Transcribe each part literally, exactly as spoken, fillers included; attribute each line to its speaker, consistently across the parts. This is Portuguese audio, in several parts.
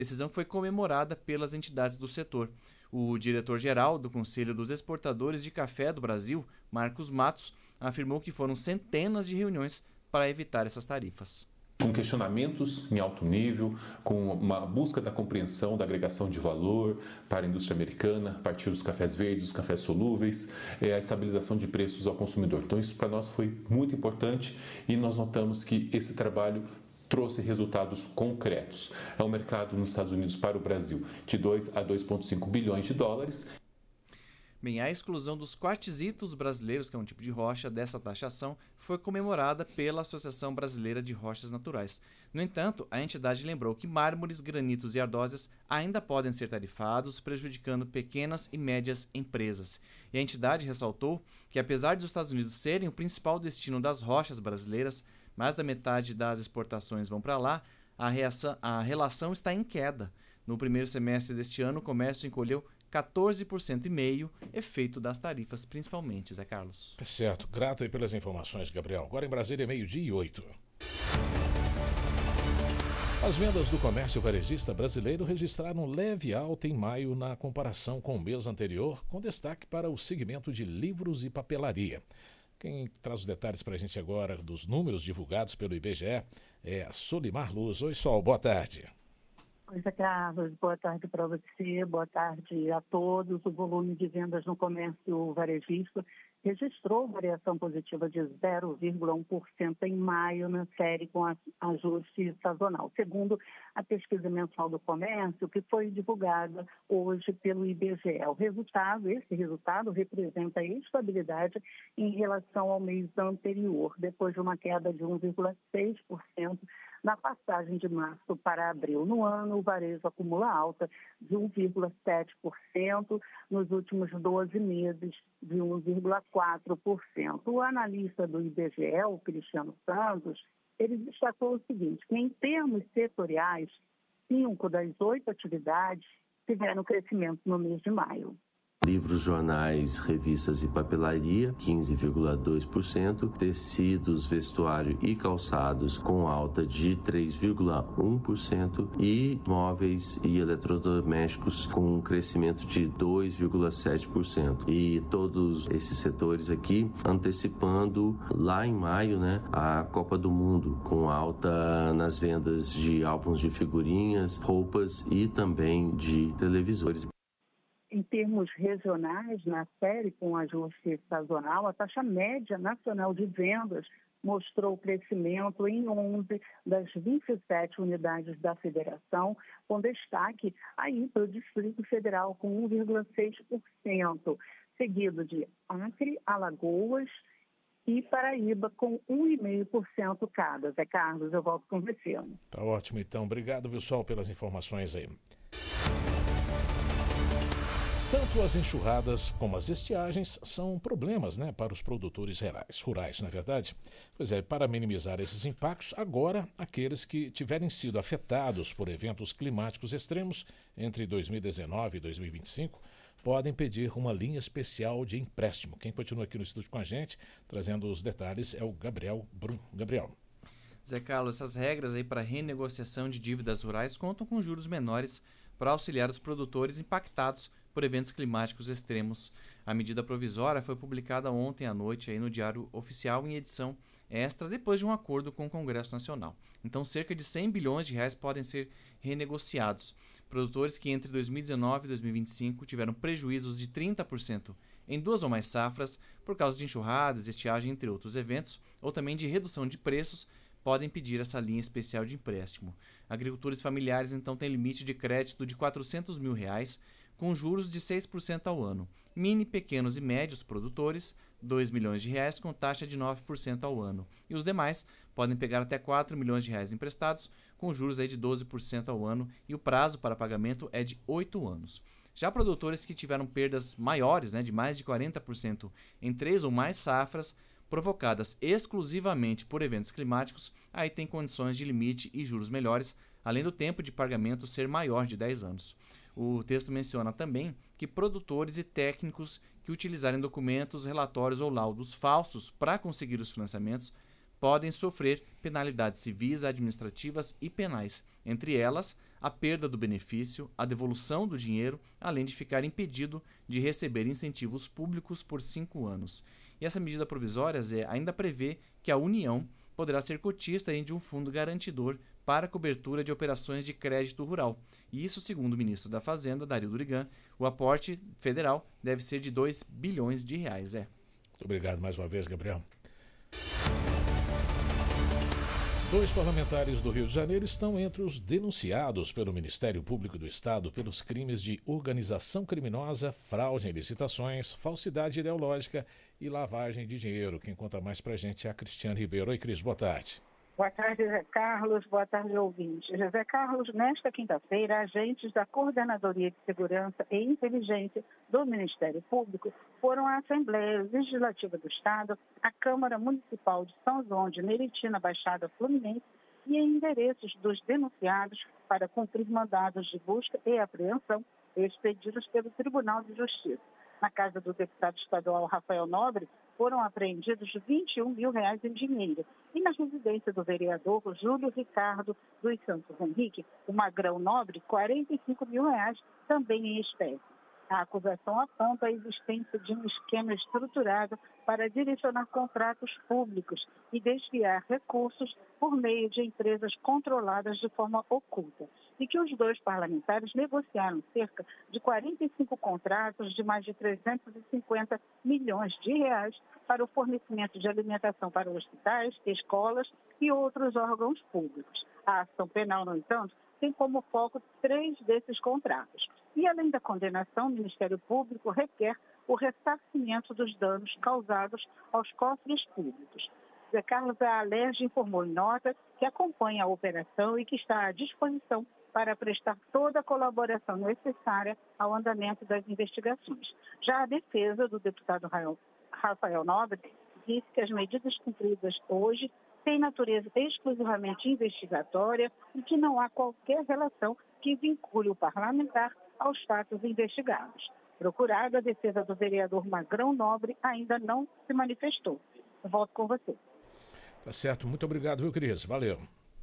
Speaker 1: decisão foi comemorada pelas entidades do setor. O diretor-geral do Conselho dos Exportadores de Café do Brasil, Marcos Matos, afirmou que foram centenas de reuniões para evitar essas tarifas.
Speaker 2: Com questionamentos em alto nível, com uma busca da compreensão da agregação de valor para a indústria americana, a partir dos cafés verdes, dos cafés solúveis, a estabilização de preços ao consumidor. Então isso para nós foi muito importante e nós notamos que esse trabalho trouxe resultados concretos. É um mercado nos Estados Unidos para o Brasil de dois a dois vírgula cinco bilhões de dólares.
Speaker 1: Bem, a exclusão dos quartzitos brasileiros, que é um tipo de rocha, dessa taxação, foi comemorada pela Associação Brasileira de Rochas Naturais. No entanto, a entidade lembrou que mármores, granitos e ardósias ainda podem ser tarifados, prejudicando pequenas e médias empresas. E a entidade ressaltou que, apesar dos Estados Unidos serem o principal destino das rochas brasileiras, mais da metade das exportações vão para lá, a, reação, a relação está em queda. No primeiro semestre deste ano, o comércio encolheu quatorze por cento e meio, efeito das tarifas principalmente, Zé Carlos.
Speaker 3: Tá certo, grato aí pelas informações, Gabriel. Agora em Brasília, meio-dia e oito. As vendas do comércio varejista brasileiro registraram leve alta em maio na comparação com o mês anterior, com destaque para o segmento de livros e papelaria. Quem traz os detalhes para a gente agora dos números divulgados pelo I B G E é a Solimar Luz. Oi, Sol, boa tarde.
Speaker 4: Oi, Zé Carlos, boa tarde para você, boa tarde a todos. O volume de vendas no comércio varejista registrou variação positiva de zero vírgula um por cento em maio na série com ajuste sazonal, segundo a pesquisa mensal do comércio, que foi divulgada hoje pelo I B G E. O resultado, esse resultado representa a estabilidade em relação ao mês anterior, depois de uma queda de um vírgula seis por cento na passagem de março para abril. No ano, o varejo acumula alta de um vírgula sete por cento, nos últimos doze meses de um vírgula quatro por cento. O analista do I B G E, o Cristiano Santos, ele destacou o seguinte, que em termos setoriais, cinco das oito atividades tiveram crescimento no mês de maio.
Speaker 5: Livros, jornais, revistas e papelaria, quinze vírgula dois por cento. Tecidos, vestuário e calçados, com alta de três vírgula um por cento. E móveis e eletrodomésticos, com um crescimento de dois vírgula sete por cento. E todos esses setores aqui antecipando lá em maio, né, a Copa do Mundo, com alta nas vendas de álbuns de figurinhas, roupas e também de televisores.
Speaker 4: Em termos regionais, na série com ajuste sazonal, a taxa média nacional de vendas mostrou crescimento em onze das vinte e sete unidades da federação, com destaque aí para o Distrito Federal, com um vírgula seis por cento, seguido de Acre, Alagoas e Paraíba, com um vírgula cinco por cento cada. Zé Carlos, eu volto com você.
Speaker 3: Tá ótimo, então. Obrigado, viu, Sol, pelas informações aí. Tanto as enxurradas como as estiagens são problemas, né, para os produtores rurais, rurais, não é verdade? Pois é, para minimizar esses impactos, agora aqueles que tiverem sido afetados por eventos climáticos extremos entre dois mil e dezenove e dois mil e vinte e cinco podem pedir uma linha especial de empréstimo. Quem continua aqui no estúdio com a gente, trazendo os detalhes, é o Gabriel Brum. Gabriel.
Speaker 1: Zé Carlos, essas regras aí para renegociação de dívidas rurais contam com juros menores para auxiliar os produtores impactados por eventos climáticos extremos. A medida provisória foi publicada ontem à noite aí no Diário Oficial em edição extra, depois de um acordo com o Congresso Nacional. Então, cerca de cem bilhões de reais podem ser renegociados. Produtores que entre dois mil e dezenove e dois mil e vinte e cinco tiveram prejuízos de trinta por cento em duas ou mais safras por causa de enxurradas, estiagem, entre outros eventos, ou também de redução de preços, podem pedir essa linha especial de empréstimo. Agricultores familiares, então, têm limite de crédito de quatrocentos mil reais, com juros de seis por cento ao ano. Mini, pequenos e médios produtores, dois milhões de reais, com taxa de nove por cento ao ano. E os demais podem pegar até quatro milhões de reais emprestados, com juros aí de doze por cento ao ano, e o prazo para pagamento é de oito anos. Já produtores que tiveram perdas maiores, né, de mais de quarenta por cento em três ou mais safras, provocadas exclusivamente por eventos climáticos, aí tem condições de limite e juros melhores, além do tempo de pagamento ser maior de dez anos. O texto menciona também que produtores e técnicos que utilizarem documentos, relatórios ou laudos falsos para conseguir os financiamentos podem sofrer penalidades civis, administrativas e penais, entre elas a perda do benefício, a devolução do dinheiro, além de ficar impedido de receber incentivos públicos por cinco anos. E essa medida provisória, Zé, ainda prevê que a União poderá ser cotista de um fundo garantidor para a cobertura de operações de crédito rural. E isso, segundo o ministro da Fazenda, Dario Durigan, o aporte federal deve ser de dois bilhões de reais. É.
Speaker 3: Muito obrigado mais uma vez, Gabriel. Dois parlamentares do Rio de Janeiro estão entre os denunciados pelo Ministério Público do Estado pelos crimes de organização criminosa, fraude em licitações, falsidade ideológica e lavagem de dinheiro. Quem conta mais pra gente é a Cristiane Ribeiro. Oi, Cris, boa tarde.
Speaker 4: Boa tarde, Zé Carlos. Boa tarde, ouvintes. Zé Carlos, nesta quinta-feira, agentes da Coordenadoria de Segurança e Inteligência do Ministério Público foram à Assembleia Legislativa do Estado, à Câmara Municipal de São João de Meriti, na Baixada Fluminense, e em endereços dos denunciados para cumprir mandados de busca e apreensão expedidos pelo Tribunal de Justiça. Na casa do deputado estadual Rafael Nobre, foram apreendidos vinte e um mil reais em dinheiro. E na residência do vereador Júlio Ricardo dos Santos Henrique, o Magrão Nobre, quarenta e cinco mil reais também em espécie. A acusação aponta a existência de um esquema estruturado para direcionar contratos públicos e desviar recursos por meio de empresas controladas de forma oculta. E que os dois parlamentares negociaram cerca de quarenta e cinco contratos de mais de trezentos e cinquenta milhões de reais para o fornecimento de alimentação para hospitais, escolas e outros órgãos públicos. A ação penal, no entanto, tem como foco três desses contratos. E, além da condenação, o Ministério Público requer o ressarcimento dos danos causados aos cofres públicos. Zé Carlos, a Alerj informou em nota que acompanha a operação e que está à disposição para prestar toda a colaboração necessária ao andamento das investigações. Já a defesa do deputado Rafael Nobre disse que as medidas cumpridas hoje têm natureza exclusivamente investigatória e que não há qualquer relação que vincule o parlamentar aos fatos investigados. Procurada, a defesa do vereador Magrão Nobre ainda não se manifestou. Eu volto com você.
Speaker 3: Tá certo. Muito obrigado, viu, Cris? Valeu.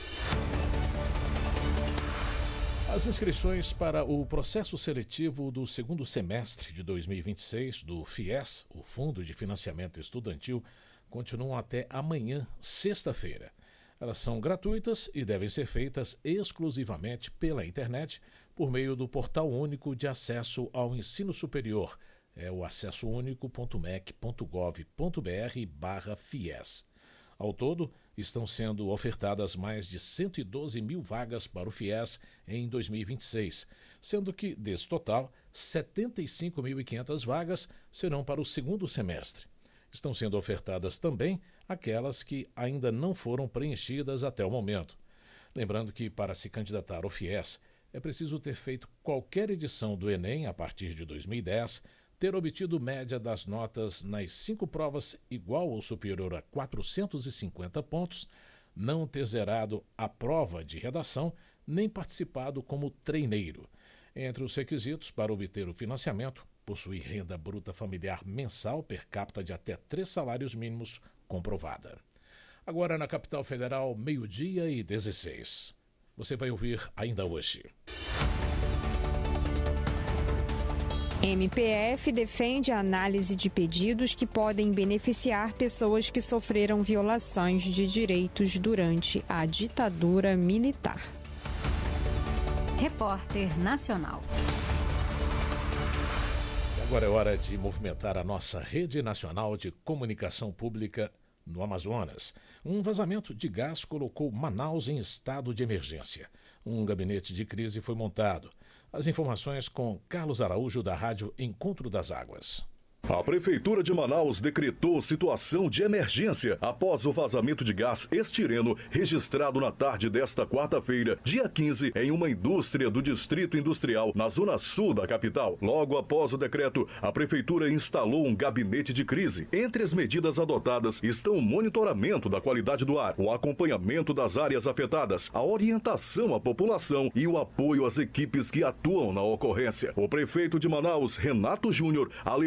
Speaker 3: As inscrições para o processo seletivo do segundo semestre de dois mil e vinte e seis do FIES, o Fundo de Financiamento Estudantil, continuam até amanhã, sexta-feira. Elas são gratuitas e devem ser feitas exclusivamente pela internet por meio do Portal Único de Acesso ao Ensino Superior, é o acesso único ponto mec ponto gov ponto br barra FIES. Ao todo, estão sendo ofertadas mais de cento e doze mil vagas para o FIES em dois mil e vinte e seis, sendo que, desse total, setenta e cinco mil e quinhentas vagas serão para o segundo semestre. Estão sendo ofertadas também aquelas que ainda não foram preenchidas até o momento. Lembrando que, para se candidatar ao FIES, é preciso ter feito qualquer edição do Enem a partir de dois mil e dez, ter obtido média das notas nas cinco provas igual ou superior a quatrocentos e cinquenta pontos, não ter zerado a prova de redação, nem participado como treineiro. Entre os requisitos para obter o financiamento, possuir renda bruta familiar mensal per capita de até três salários mínimos comprovada. Agora na capital federal, meio-dia e dezesseis. Você vai ouvir ainda hoje.
Speaker 6: M P F defende a análise de pedidos que podem beneficiar pessoas que sofreram violações de direitos durante a ditadura militar.
Speaker 7: Repórter Nacional.
Speaker 3: Agora é hora de movimentar a nossa rede nacional de comunicação pública no Amazonas. Um vazamento de gás colocou Manaus em estado de emergência. Um gabinete de crise foi montado. As informações com Carlos Araújo, da Rádio Encontro das Águas.
Speaker 8: A Prefeitura de Manaus decretou situação de emergência após o vazamento de gás estireno registrado na tarde desta quarta-feira, dia quinze, em uma indústria do Distrito Industrial, na zona sul da capital. Logo após o decreto, a Prefeitura instalou um gabinete de crise. Entre as medidas adotadas estão o monitoramento da qualidade do ar, o acompanhamento das áreas afetadas, a orientação à população e o apoio às equipes que atuam na ocorrência. O prefeito de Manaus, Renato Júnior, alertou a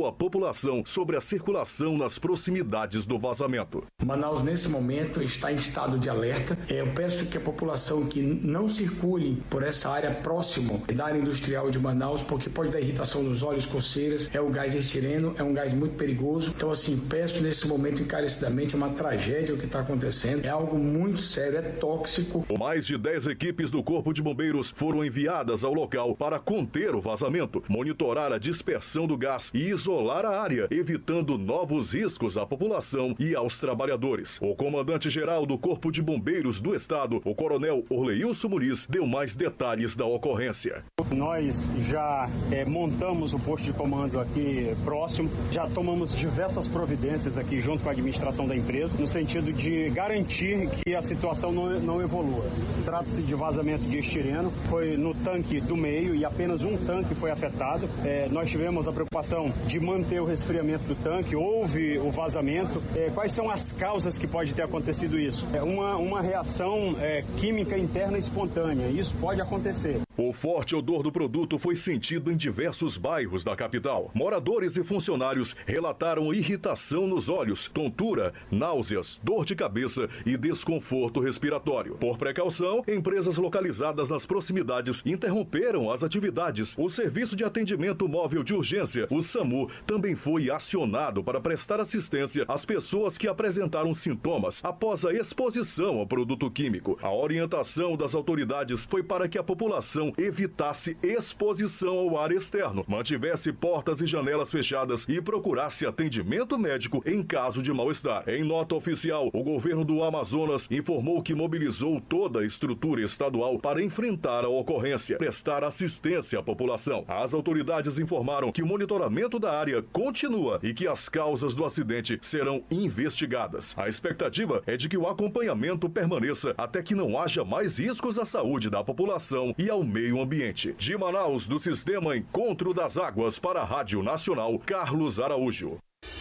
Speaker 8: a população sobre a circulação nas proximidades do vazamento.
Speaker 7: Manaus, nesse momento, está em estado de alerta. Eu peço que a população que não circule por essa área próxima da área industrial de Manaus, porque pode dar irritação nos olhos, coceiras. É o gás estireno, é um gás muito perigoso. Então, assim, peço nesse momento encarecidamente, é uma tragédia o que está acontecendo. É algo muito sério, é tóxico.
Speaker 8: Mais de dez equipes do Corpo de Bombeiros foram enviadas ao local para conter o vazamento, monitorar a dispersão do gás e isolar a área, evitando novos riscos à população e aos trabalhadores. O comandante-geral do Corpo de Bombeiros do Estado, o coronel Orleilson Muniz, deu mais detalhes da ocorrência.
Speaker 9: Nós já é, montamos o posto de comando aqui próximo, já tomamos diversas providências aqui junto com a administração da empresa, no sentido de garantir que a situação não, não evolua. Trata-se de vazamento de estireno, foi no tanque do meio e apenas um tanque foi afetado. É, nós tivemos a preocupação de manter o resfriamento do tanque, houve o vazamento. É, quais são as causas que pode ter acontecido isso? É uma, uma reação é, química interna espontânea, isso pode acontecer.
Speaker 8: O forte odor do produto foi sentido em diversos bairros da capital. Moradores e funcionários relataram irritação nos olhos, tontura, náuseas, dor de cabeça e desconforto respiratório. Por precaução, empresas localizadas nas proximidades interromperam as atividades. O Serviço de Atendimento Móvel de Urgência, o SAMU, também foi acionado para prestar assistência às pessoas que apresentaram sintomas após a exposição ao produto químico. A orientação das autoridades foi para que a população evitasse exposição ao ar externo, mantivesse portas e janelas fechadas e procurasse atendimento médico em caso de mal-estar. Em nota oficial, o governo do Amazonas informou que mobilizou toda a estrutura estadual para enfrentar a ocorrência, prestar assistência à população. As autoridades informaram que o monitoramento da área continua e que as causas do acidente serão investigadas. A expectativa é de que o acompanhamento permaneça até que não haja mais riscos à saúde da população e ao meio ambiente. De Manaus, do Sistema Encontro das Águas para a Rádio Nacional, Carlos Araújo.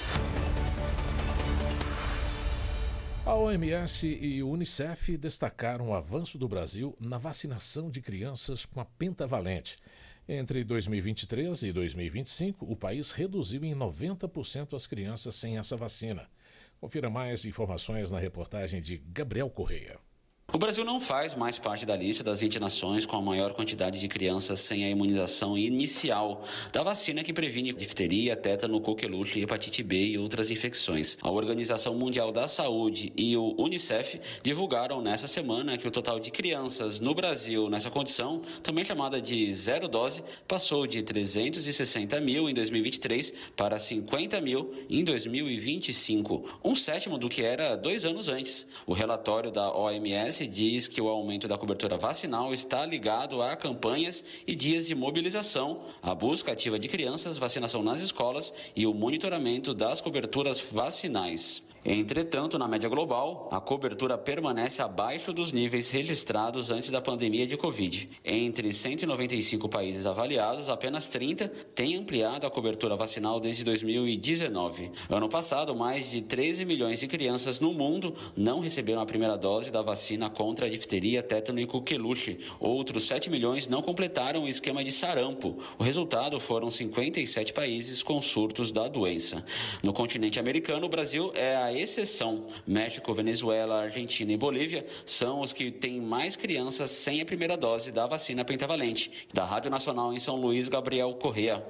Speaker 3: A O M S e o Unicef destacaram o avanço do Brasil na vacinação de crianças com a pentavalente. Entre dois mil e vinte e três e dois mil e vinte e cinco, o país reduziu em noventa por cento as crianças sem essa vacina. Confira mais informações na reportagem de Gabriel Correia.
Speaker 10: O Brasil não faz mais parte da lista das vinte nações com a maior quantidade de crianças sem a imunização inicial da vacina que previne difteria, tétano, coqueluche, hepatite B e outras infecções. A Organização Mundial da Saúde e o Unicef divulgaram nessa semana que o total de crianças no Brasil nessa condição, também chamada de zero dose, passou de trezentos e sessenta mil em dois mil e vinte e três para cinquenta mil em dois mil e vinte e cinco, um sétimo do que era dois anos antes. O relatório da O M S diz que o aumento da cobertura vacinal está ligado a campanhas e dias de mobilização, a busca ativa de crianças, vacinação nas escolas e o monitoramento das coberturas vacinais. Entretanto, na média global, a cobertura permanece abaixo dos níveis registrados antes da pandemia de Covid. Entre cento e noventa e cinco países avaliados, apenas trinta têm ampliado a cobertura vacinal desde dois mil e dezenove. Ano passado, mais de treze milhões de crianças no mundo não receberam a primeira dose da vacina contra a difteria, tétano e coqueluche. Outros sete milhões não completaram o esquema de sarampo. O resultado foram cinquenta e sete países com surtos da doença. No continente americano, o Brasil é a exceção. México, Venezuela, Argentina e Bolívia são os que têm mais crianças sem a primeira dose da vacina pentavalente. Da Rádio Nacional em São Luís, Gabriel Correa.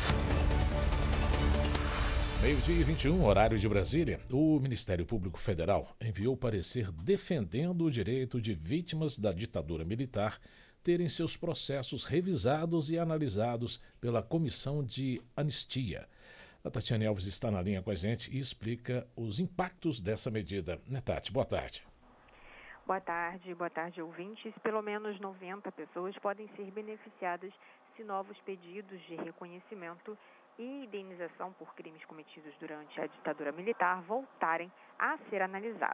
Speaker 3: Meio-dia e vinte e um, horário de Brasília, o Ministério Público Federal enviou parecer defendendo o direito de vítimas da ditadura militar terem seus processos revisados e analisados pela Comissão de Anistia. A Tatiane Alves está na linha com a gente e explica os impactos dessa medida. Né, Tati? Boa tarde.
Speaker 11: Boa tarde, boa tarde, ouvintes. Pelo menos noventa pessoas podem ser beneficiadas se novos pedidos de reconhecimento e indenização por crimes cometidos durante a ditadura militar voltarem a ser analisados.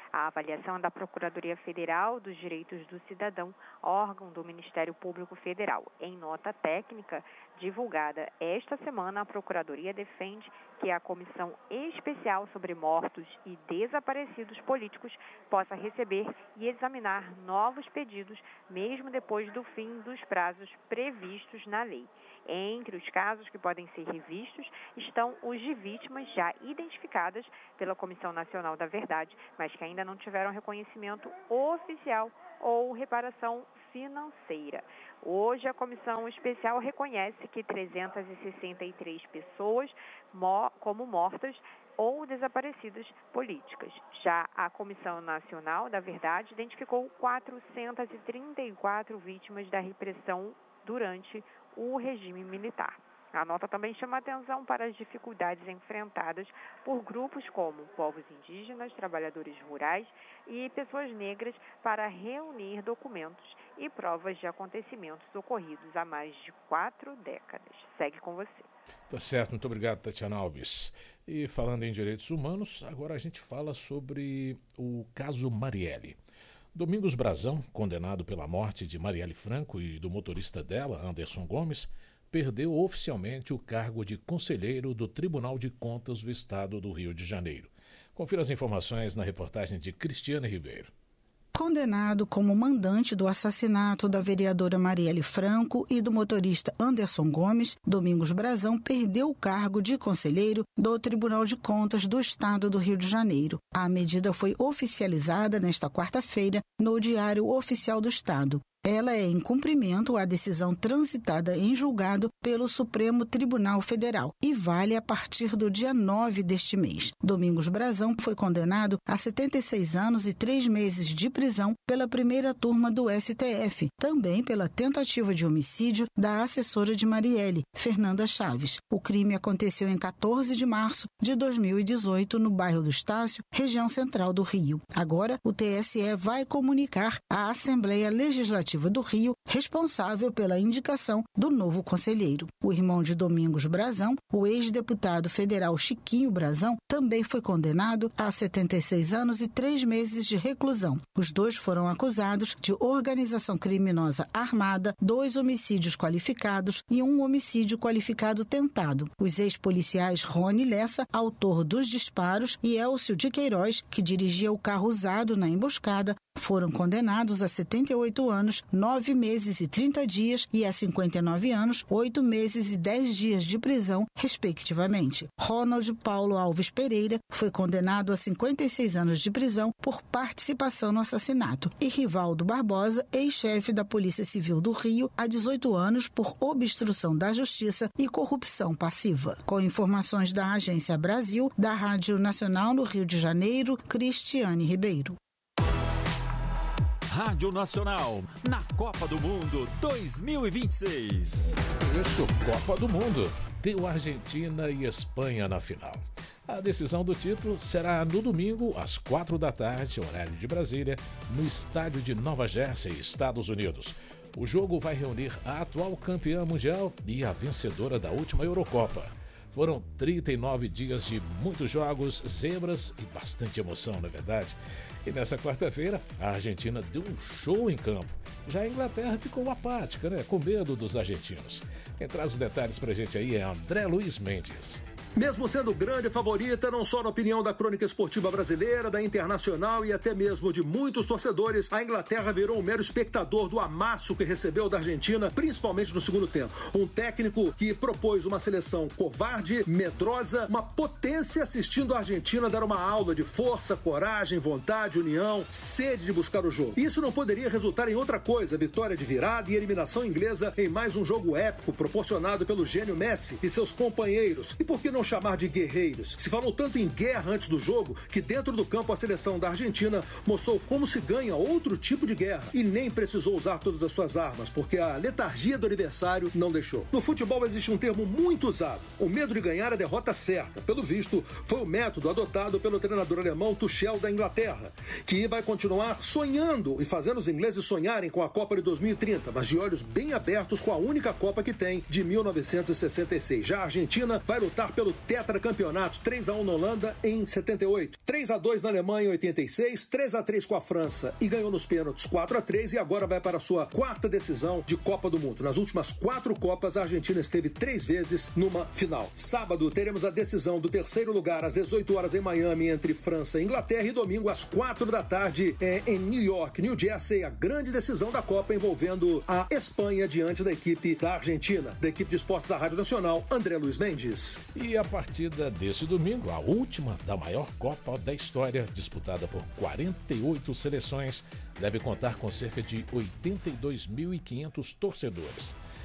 Speaker 11: A avaliação é da Procuradoria Federal dos Direitos do Cidadão, órgão do Ministério Público Federal. Em nota técnica divulgada esta semana, a Procuradoria defende que a Comissão Especial sobre Mortos e Desaparecidos Políticos possa receber e examinar novos pedidos, mesmo depois do fim dos prazos previstos na lei. Entre os casos que podem ser revistos estão os de vítimas já identificadas pela Comissão Nacional da Verdade, mas que ainda não tiveram reconhecimento oficial ou reparação financeira. Hoje, a Comissão Especial reconhece que trezentas e sessenta e três pessoas mo- como mortas ou desaparecidas políticas. Já a Comissão Nacional da Verdade identificou quatrocentas e trinta e quatro vítimas da repressão durante o regime militar. A nota também chama atenção para as dificuldades enfrentadas por grupos como povos indígenas, trabalhadores rurais e pessoas negras para reunir documentos e provas de acontecimentos ocorridos há mais de quatro décadas. Segue com você.
Speaker 3: Tá certo, muito obrigado, Tatiana Alves. E falando em direitos humanos, agora a gente fala sobre o caso Marielle. Domingos Brazão, condenado pela morte de Marielle Franco e do motorista dela, Anderson Gomes, perdeu oficialmente o cargo de conselheiro do Tribunal de Contas do Estado do Rio de Janeiro. Confira as informações na reportagem de Cristiane Ribeiro.
Speaker 12: Condenado como mandante do assassinato da vereadora Marielle Franco e do motorista Anderson Gomes, Domingos Brazão perdeu o cargo de conselheiro do Tribunal de Contas do Estado do Rio de Janeiro. A medida foi oficializada nesta quarta-feira no Diário Oficial do Estado. Ela é em cumprimento à decisão transitada em julgado pelo Supremo Tribunal Federal e vale a partir do dia nove deste mês. Domingos Brazão foi condenado a setenta e seis anos e três meses de prisão pela primeira turma do S T F, também pela tentativa de homicídio da assessora de Marielle, Fernanda Chaves. O crime aconteceu em quatorze de março de dois mil e dezoito no bairro do Estácio, região central do Rio. Agora, o T S E vai comunicar à Assembleia Legislativa do Rio, responsável pela indicação do novo conselheiro. O irmão de Domingos Brazão, o ex-deputado federal Chiquinho Brazão, também foi condenado a setenta e seis anos e três meses de reclusão. Os dois foram acusados de organização criminosa armada, dois homicídios qualificados e um homicídio qualificado tentado. Os ex-policiais Rony Lessa, autor dos disparos, e Elcio de Queiroz, que dirigia o carro usado na emboscada, foram condenados a setenta e oito anos, nove meses e trinta dias e a cinquenta e nove anos, oito meses e dez dias de prisão, respectivamente. Ronald Paulo Alves Pereira foi condenado a cinquenta e seis anos de prisão por participação no assassinato e Rivaldo Barbosa, ex-chefe da Polícia Civil do Rio, a dezoito anos por obstrução da justiça e corrupção passiva. Com informações da Agência Brasil, da Rádio Nacional no Rio de Janeiro, Cristiane Ribeiro.
Speaker 13: Rádio Nacional, na Copa do Mundo dois mil e vinte e seis.
Speaker 3: Isso, Copa do Mundo. Deu Argentina e Espanha na final. A decisão do título será no domingo, às quatro da tarde, horário de Brasília, no estádio de Nova Jersey, Estados Unidos. O jogo vai reunir a atual campeã mundial e a vencedora da última Eurocopa. Foram trinta e nove dias de muitos jogos, zebras e bastante emoção, na verdade. E nessa quarta-feira, a Argentina deu um show em campo. Já a Inglaterra ficou apática, né? Com medo dos argentinos. Quem traz os detalhes pra gente aí é André Luiz Mendes.
Speaker 14: Mesmo sendo grande favorita, não só na opinião da crônica esportiva brasileira, da internacional e até mesmo de muitos torcedores, a Inglaterra virou um mero espectador do amasso que recebeu da Argentina, principalmente no segundo tempo. Um técnico que propôs uma seleção covarde, medrosa, uma potência assistindo a Argentina dar uma aula de força, coragem, vontade, união, sede de buscar o jogo. Isso não poderia resultar em outra coisa, vitória de virada e eliminação inglesa em mais um jogo épico proporcionado pelo gênio Messi e seus companheiros. E por que não chamar de guerreiros? Se falou tanto em guerra antes do jogo que dentro do campo a seleção da Argentina mostrou como se ganha outro tipo de guerra e nem precisou usar todas as suas armas, porque a letargia do adversário não deixou. No futebol existe um termo muito usado: o medo de ganhar a derrota certa. Pelo visto, foi o método adotado pelo treinador alemão Tuchel da Inglaterra, que vai continuar sonhando e fazendo os ingleses sonharem com a Copa de dois mil e trinta, mas de olhos bem abertos com a única Copa que tem, de mil novecentos e sessenta e seis. Já a Argentina vai lutar pelo pelo tetracampeonato, três a um na Holanda em setenta e oito, três a dois na Alemanha em oitenta e seis, três a três com a França e ganhou nos pênaltis quatro a três e agora vai para a sua quarta decisão de Copa do Mundo. Nas últimas quatro Copas, a Argentina esteve três vezes numa final. Sábado teremos a decisão do terceiro lugar às dezoito horas em Miami entre França e Inglaterra e domingo às quatro da tarde é, em New York, New Jersey, a grande decisão da Copa envolvendo a Espanha diante da equipe da Argentina. Da equipe de esportes da Rádio Nacional, André Luiz Mendes.
Speaker 3: E a partida desse domingo, a última da maior Copa da história, disputada por quarenta e oito seleções, deve contar com cerca de oitenta e dois mil e quinhentos torcedores.